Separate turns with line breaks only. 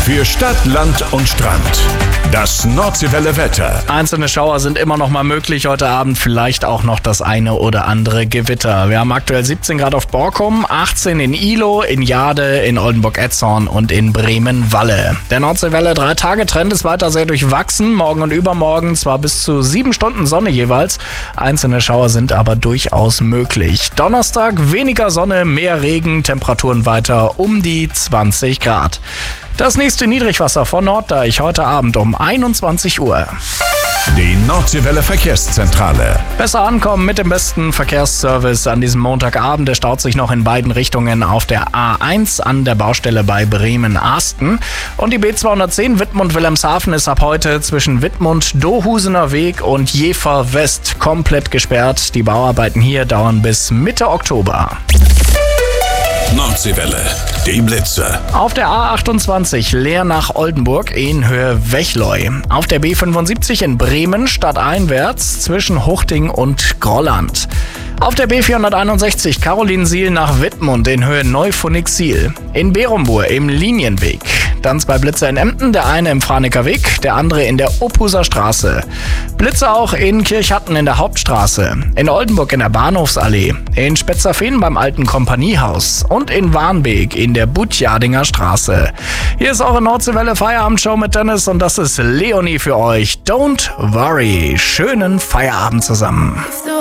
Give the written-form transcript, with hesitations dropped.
Für Stadt, Land und Strand. Das Nordseewelle Wetter.
Einzelne Schauer sind immer noch mal möglich heute Abend, vielleicht auch noch das eine oder andere Gewitter. Wir haben aktuell 17 Grad auf Borkum, 18 in Ihlow, in Jade, in Oldenburg-Etzhorn und in Bremen-Walle. Der Nordseewelle 3-Tage-Trend ist weiter sehr durchwachsen. Morgen und übermorgen zwar bis zu 7 Stunden Sonne jeweils. Einzelne Schauer sind aber durchaus möglich. Donnerstag weniger Sonne, mehr Regen, Temperaturen weiter um die 20 Grad. Das nächste Niedrigwasser von Norddeich heute Abend um 21 Uhr.
Die Nordseewelle Verkehrszentrale.
Besser ankommen mit dem besten Verkehrsservice an diesem Montagabend. Der staut sich noch in beiden Richtungen auf der A1 an der Baustelle bei Bremen-Asten. Und die B210 Wittmund-Wilhelmshaven ist ab heute zwischen Wittmund-Dohusener Weg und Jever West komplett gesperrt. Die Bauarbeiten hier dauern bis Mitte Oktober.
Nordseewelle, die Blitze.
Auf der A28 Leer nach Oldenburg in Höhe Wechleu. Auf der B75 in Bremen stadteinwärts zwischen Huchting und Grolland. Auf der B461 Carolinsiel nach Wittmund in Höhe Neuphonik-Siel. In Berumbur im Linienweg. Dann 2 Blitze in Emden, der eine im Franeker Weg, der andere in der Ophuser Straße. Blitze auch in Kirchhatten in der Hauptstraße, in Oldenburg in der Bahnhofsallee, in Spetzerfehn beim alten Kompaniehaus und in Warnbeek in der Butjadinger Straße. Hier ist eure Nordseewelle Feierabendshow mit Dennis und das ist Leonie für euch. Don't worry. Schönen Feierabend zusammen.